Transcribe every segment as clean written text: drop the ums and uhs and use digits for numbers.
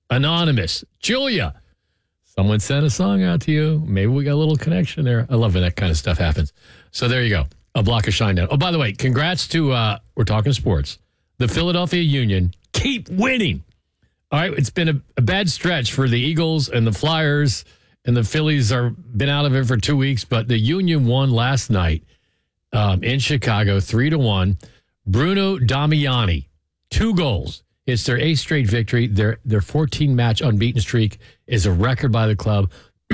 Anonymous. Julia, someone sent a song out to you. Maybe we got a little connection there. I love when that kind of stuff happens. So there you go. A block of Shinedown. Oh, by the way, congrats to, we're talking sports, the Philadelphia Union. Keep winning. All right, it's been a bad stretch for the Eagles and the Flyers, and the Phillies are been out of it for 2 weeks, but the Union won last night in Chicago, 3-1. Bruno Damiani, 2 goals. It's their 8th straight victory. Their 14-match unbeaten streak is a record by the club.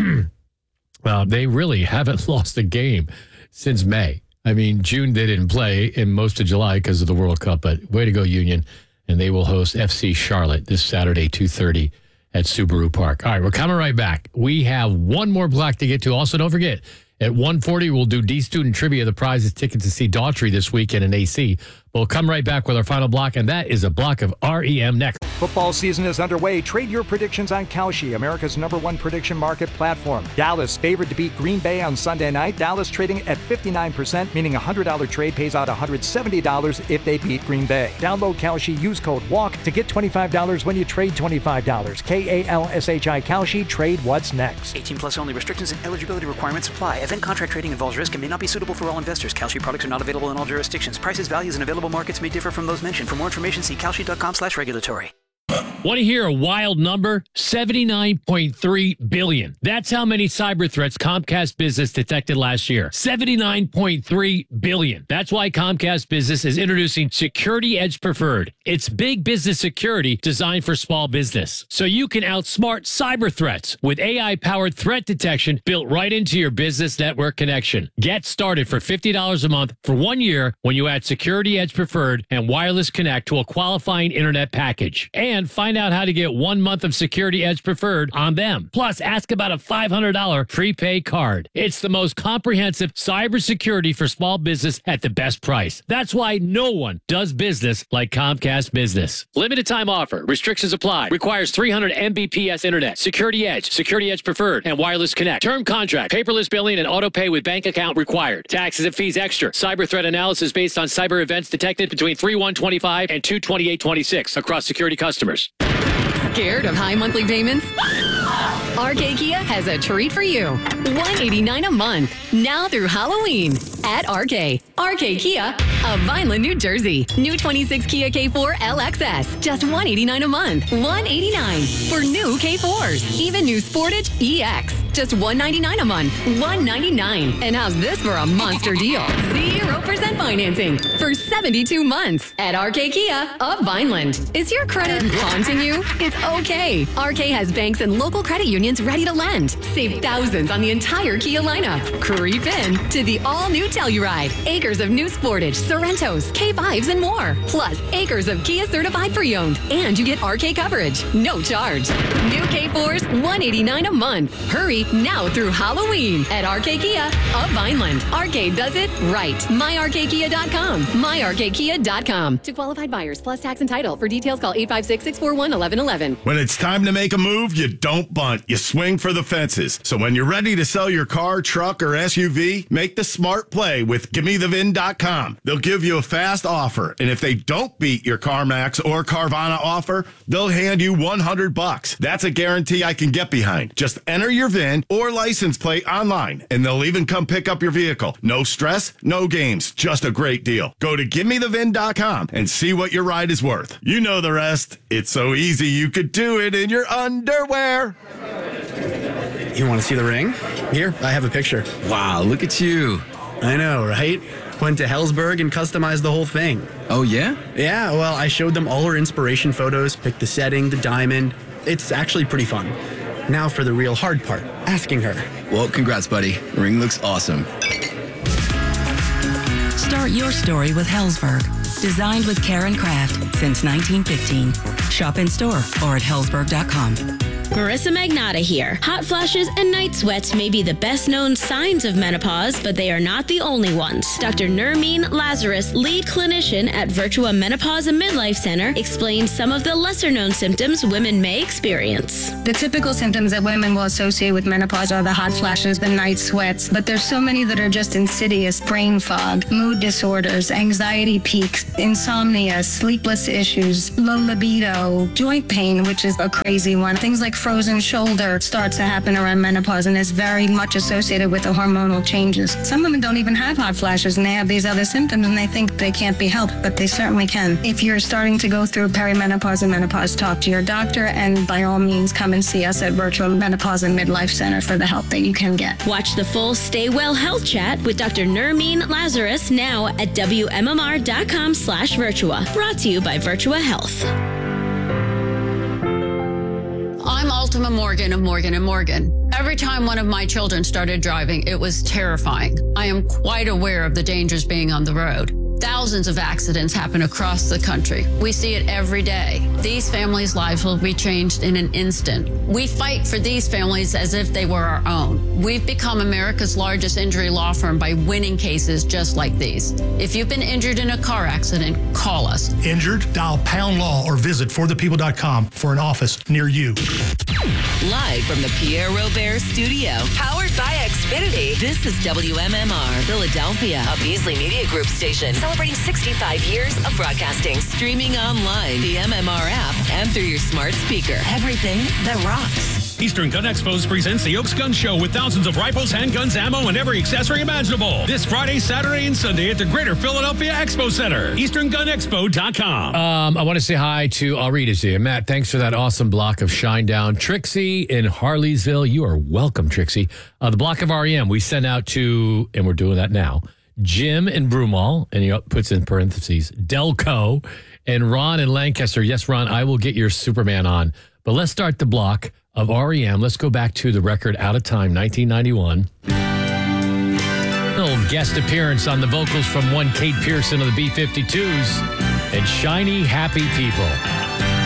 They really haven't lost a game since May. I mean, June they didn't play, and most of July because of the World Cup. But way to go, Union. And they will host FC Charlotte this Saturday, 2:30 at Subaru Park. All right, we're coming right back. We have one more block to get to. Also, don't forget, at 1:40, we'll do D-Student Trivia. The prize is ticket to see Daughtry this weekend in AC. We'll come right back with our final block, and that is a block of REM next. Football season is underway. Trade your predictions on Kalshi, America's #1 prediction market platform. Dallas favored to beat Green Bay on Sunday night. Dallas trading at 59%, meaning a $100 trade pays out $170 if they beat Green Bay. Download Kalshi, use code WALK to get $25 when you trade $25. KALSHI Kalshi, trade what's next. 18 plus only. Restrictions and eligibility requirements apply. Event contract trading involves risk and may not be suitable for all investors. Kalshi products are not available in all jurisdictions. Prices, values, and available markets may differ from those mentioned. For more information, see kalshi.com/regulatory. Want to hear a wild number? $79.3 billion. That's how many cyber threats Comcast Business detected last year. $79.3 billion. That's why Comcast Business is introducing Security Edge Preferred. It's big business security designed for small business. So you can outsmart cyber threats with AI-powered threat detection built right into your business network connection. Get started for $50 a month for 1 year when you add Security Edge Preferred and Wireless Connect to a qualifying internet package. And find out how to get 1 month of Security Edge Preferred on them. Plus, ask about a $500 prepaid card. It's the most comprehensive cybersecurity for small business at the best price. That's why no one does business like Comcast Business. Limited time offer. Restrictions apply. Requires 300 Mbps internet. Security Edge Preferred, and Wireless Connect. Term contract. Paperless billing and auto pay with bank account required. Taxes and fees extra. Cyber threat analysis based on cyber events detected between 3/1/25 and 2/28/26 across security customers. Scared of high monthly payments? RK Kia has a treat for you. $189 a month, now through Halloween at RK. RK Kia of Vineland, New Jersey. New 26 Kia K4 LXS, just $189 a month. $189 for new K4s. Even new Sportage EX, just $199 a month. $199. And how's this for a monster deal? 0% financing for 72 months at RK Kia of Vineland. Is your credit haunting you? It's okay. RK has banks and local credit unions ready to lend. Save thousands on the entire Kia lineup. Creep in to the all-new Telluride. Acres of new Sportage, Sorrentos, K5s, and more. Plus, acres of Kia certified pre-owned. And you get RK coverage. No charge. New K4s, $189 a month. Hurry now through Halloween at RK Kia of Vineland. RK does it right. MyRKKia.com. MyRKKia.com. To qualified buyers plus tax and title. For details, call 856-641-1111. When it's time to make a move, you don't bunt. You swing for the fences. So when you're ready to sell your car, truck, or SUV, make the smart play with GimmeTheVin.com. They'll give you a fast offer, and if they don't beat your CarMax or Carvana offer, they'll hand you $100. That's a guarantee I can get behind. Just enter your VIN or license plate online, and they'll even come pick up your vehicle. No stress, no games, just a great deal. Go to GimmeTheVin.com and see what your ride is worth. You know the rest. It's so easy you could do it in your underwear. You want to see the ring? Here, I have a picture. Wow, look at you. I know, right? Went to Hellsberg and customized the whole thing. Oh, yeah? Yeah, well, I showed them all our inspiration photos, picked the setting, the diamond. It's actually pretty fun. Now for the real hard part, asking her. Well, congrats, buddy. Ring looks awesome. Start your story with Hellsberg. Designed with care and craft since 1915. Shop in store or at hellsberg.com. Marissa Magnata here. Hot flashes and night sweats may be the best known signs of menopause, but they are not the only ones. Dr. Nermeen Lazarus, lead clinician at Virtua Menopause and Midlife Center, explains some of the lesser known symptoms women may experience. The typical symptoms that women will associate with menopause are the hot flashes, the night sweats, but there's so many that are just insidious: brain fog, mood disorders, anxiety peaks, insomnia, sleepless issues, low libido, vertigo, joint pain, which is a crazy one. Things like frozen shoulder starts to happen around menopause and is very much associated with the hormonal changes. Some women don't even have hot flashes and they have these other symptoms and they think they can't be helped, but they certainly can. If you're starting to go through perimenopause and menopause, talk to your doctor and by all means come and see us at Virtual Menopause and Midlife Center for the help that you can get. Watch the full Stay Well Health Chat with Dr. Nermeen Lazarus now at WMMR.com/Virtua. Brought to you by Virtua Health. I'm Ultima Morgan of Morgan & Morgan. Every time one of my children started driving, it was terrifying. I am quite aware of the dangers being on the road. Thousands of accidents happen across the country. We see it every day. These families' lives will be changed in an instant. We fight for these families as if they were our own. We've become America's largest injury law firm by winning cases just like these. If you've been injured in a car accident, call us. Injured? Dial Pound Law or visit forthepeople.com for an office near you. Live from the Pierre Robert Studio, powered by Xfinity. This is WMMR Philadelphia, a Beasley Media Group station celebrating 65 years of broadcasting. Streaming online, the MMR app, and through your smart speaker. Everything that rocks. Eastern Gun Expos presents the Oaks Gun Show with thousands of rifles, handguns, ammo, and every accessory imaginable. This Friday, Saturday, and Sunday at the Greater Philadelphia Expo Center. EasternGunExpo.com. I want to say hi to, I'll read it to you. Matt, thanks for that awesome block of Shinedown. Trixie in Harleysville, you are welcome, Trixie. The block of REM we sent out to, and we're doing that now, Jim in Broomall, and he puts in parentheses, Delco, and Ron in Lancaster. Yes, Ron, I will get your Superman on. But let's start the block of REM. Let's go back to the record Out of Time, 1991. Little guest appearance on the vocals from one Kate Pearson of the B-52s and Shiny Happy People.